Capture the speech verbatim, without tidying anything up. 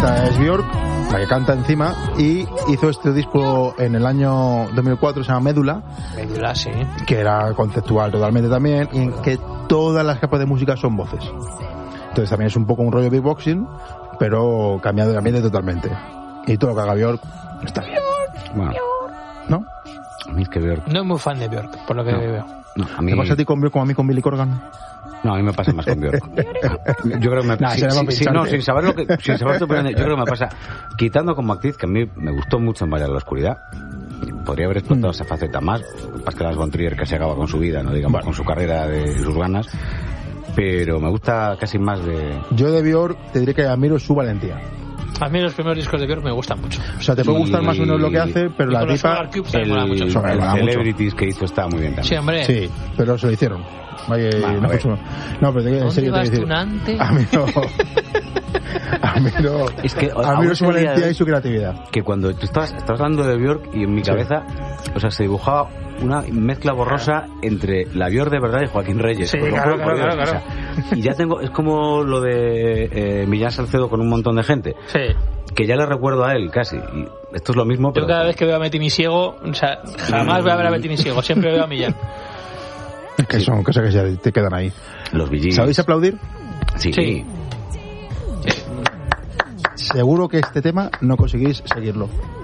Esta es Björk, la que canta encima, y hizo este disco en el año dos mil cuatro, se llama Médula. Médula, sí. Que era conceptual totalmente también, y en que todas las capas de música son voces. Entonces también es un poco un rollo beatboxing, pero cambiando de ambiente totalmente. Y todo lo que haga Björk está bien. Bueno. ¿No? A mí es que Björk... No es muy fan de Björk, por lo que no. veo. No, a mí... ¿Te pasa a ti con Björk como a mí con Billy Corgan? No, a mí me pasa más con Björk. Yo creo que me nah, sí, sí, sí, no, sin saber lo que, sin saber tu opinión, yo creo que me pasa, quitando como actriz, que a mí me gustó mucho en Bailar en la oscuridad. Podría haber explotado mm. esa faceta más. Pascal von Trier, que se acaba con su vida, no digamos, bueno. con su carrera de sus ganas. Pero me gusta casi más de... Yo de Björk te diré que admiro su valentía. A mí los primeros discos de Björk me gustan mucho. O sea, te puede gustar y... más o menos lo que hace, pero y la tipa... El, el, mucho. el Celebrities que hizo está muy bien también. Sí, hombre. Sí, pero se lo hicieron. Vaya, bueno, no, pues, no, pero en serio te voy a decir... A mí no... A mí no... Es que a mí no su valentía y su creatividad. Que cuando tú estabas, estabas hablando de Björk y en mi cabeza, sí. o sea, se dibujaba una mezcla borrosa entre la Björk de verdad y Joaquín Reyes. Sí, claro, claro, claro, claro. O sea, y ya tengo... Es como lo de eh, Millán Salcedo con un montón de gente. Sí. Que ya le recuerdo a él casi. Y esto es lo mismo, pero... Yo cada vez que veo a Betty Misiego, o sea, jamás voy a ver a Betty Misiego, siempre veo a Millán. Es que sí. son cosas que ya te quedan ahí. Los Bee Gees. ¿Sabéis aplaudir? Sí. sí. Seguro que este tema no conseguís seguirlo.